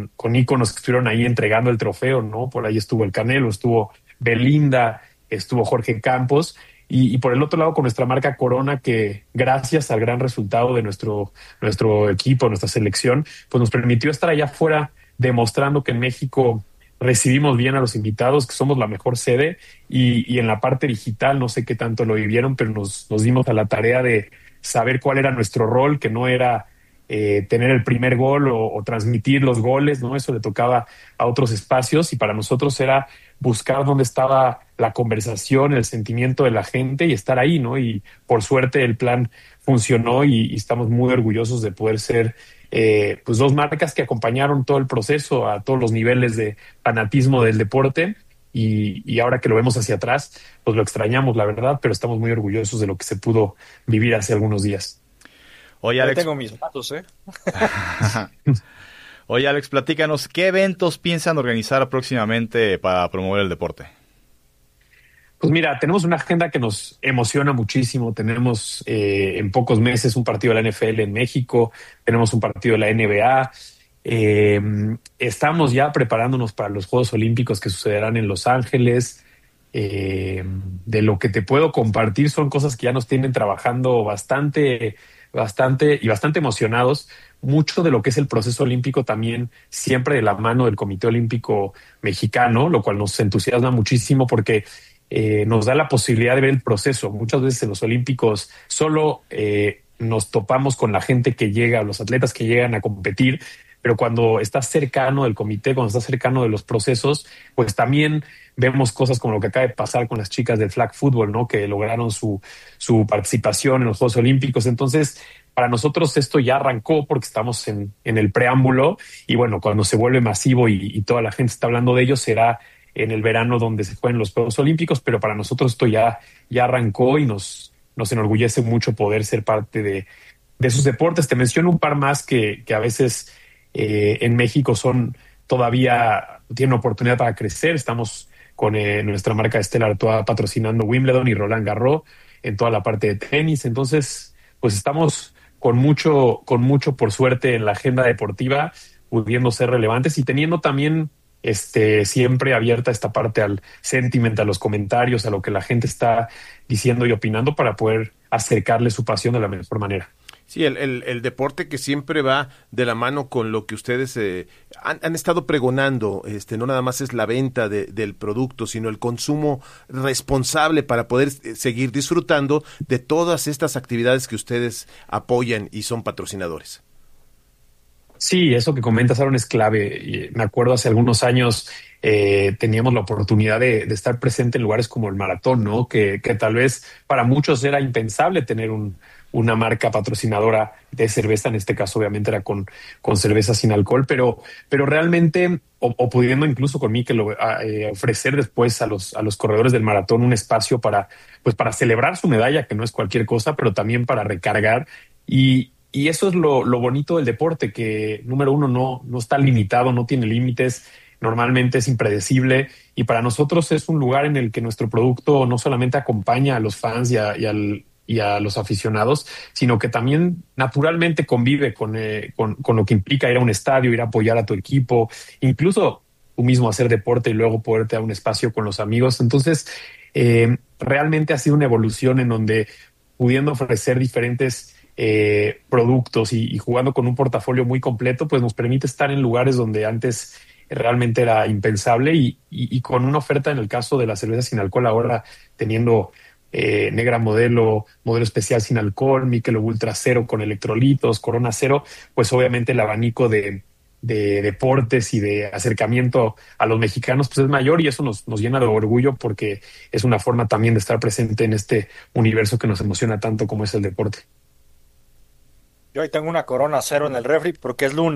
con íconos que estuvieron ahí entregando el trofeo, ¿no? Por ahí estuvo el Canelo, estuvo Belinda, estuvo Jorge Campos, y por el otro lado con nuestra marca Corona, que gracias al gran resultado de nuestro equipo, nuestra selección, pues nos permitió estar allá afuera demostrando que en México recibimos bien a los invitados, que somos la mejor sede, y en la parte digital, no sé qué tanto lo vivieron, pero nos dimos a la tarea de saber cuál era nuestro rol, que no era tener el primer gol o transmitir los goles, ¿no? Eso le tocaba a otros espacios, y para nosotros era buscar dónde estaba la conversación, el sentimiento de la gente y estar ahí, ¿no? Y por suerte el plan funcionó, y estamos muy orgullosos de poder ser pues dos marcas que acompañaron todo el proceso a todos los niveles de fanatismo del deporte. Y ahora que lo vemos hacia atrás, pues lo extrañamos, la verdad, pero estamos muy orgullosos de lo que se pudo vivir hace algunos días. Oye, Yo Alex. tengo mis datos, ¿eh? Oye, Alex, platícanos, ¿qué eventos piensan organizar próximamente para promover el deporte? Pues mira, tenemos una agenda que nos emociona muchísimo. Tenemos en pocos meses un partido de la NFL en México, tenemos un partido de la NBA. Estamos ya preparándonos para los Juegos Olímpicos que sucederán en Los Ángeles. De lo que te puedo compartir son cosas que ya nos tienen trabajando bastante emocionados. Mucho de lo que es el proceso olímpico también siempre de la mano del Comité Olímpico Mexicano, lo cual nos entusiasma muchísimo porque nos da la posibilidad de ver el proceso. Muchas veces en los Olímpicos solo nos topamos con la gente que llega, los atletas que llegan a competir, pero cuando estás cercano del comité, cuando estás cercano de los procesos, pues también vemos cosas como lo que acaba de pasar con las chicas del flag football, ¿no? Que lograron su participación en los Juegos Olímpicos. Entonces, para nosotros esto ya arrancó porque estamos en el preámbulo, y bueno, cuando se vuelve masivo y toda la gente está hablando de ello, será en el verano donde se jueguen los Juegos Olímpicos, pero para nosotros esto ya arrancó, y nos enorgullece mucho poder ser parte de esos deportes. Te menciono un par más que a veces en México todavía tienen oportunidad para crecer. Estamos con nuestra marca Stella Artois patrocinando Wimbledon y Roland Garros en toda la parte de tenis. Entonces, pues estamos con mucho por suerte en la agenda deportiva, pudiendo ser relevantes y teniendo también siempre abierta esta parte al sentiment, a los comentarios, a lo que la gente está diciendo y opinando para poder acercarle su pasión de la mejor manera. Sí, el deporte que siempre va de la mano con lo que ustedes han estado pregonando, no nada más es la venta del producto, sino el consumo responsable para poder seguir disfrutando de todas estas actividades que ustedes apoyan y son patrocinadores. Sí, eso que comentas, Aaron, es clave. Y me acuerdo hace algunos años teníamos la oportunidad de estar presente en lugares como el Maratón, ¿no? Que tal vez para muchos era impensable tener una marca patrocinadora de cerveza. En este caso, obviamente, era con cerveza sin alcohol, pero realmente, o pudiendo incluso con Mikel ofrecer después a los corredores del Maratón un espacio para celebrar su medalla, que no es cualquier cosa, pero también para recargar. Y eso es lo bonito del deporte, que número uno no está limitado, no tiene límites, normalmente es impredecible, y para nosotros es un lugar en el que nuestro producto no solamente acompaña a los fans y a los aficionados, sino que también naturalmente convive con lo que implica ir a un estadio, ir a apoyar a tu equipo, incluso tú mismo hacer deporte y luego poderte dar un espacio con los amigos. Entonces, realmente ha sido una evolución en donde, pudiendo ofrecer diferentes productos y jugando con un portafolio muy completo, pues nos permite estar en lugares donde antes realmente era impensable, y con una oferta en el caso de la cerveza sin alcohol ahora teniendo Negra modelo especial sin alcohol, Michelob Ultra Cero con electrolitos, Corona Cero, pues obviamente el abanico de deportes y de acercamiento a los mexicanos pues es mayor, y eso nos llena de orgullo porque es una forma también de estar presente en este universo que nos emociona tanto como es el deporte. Yo ahí tengo una Corona Cero en el refri porque es lunes.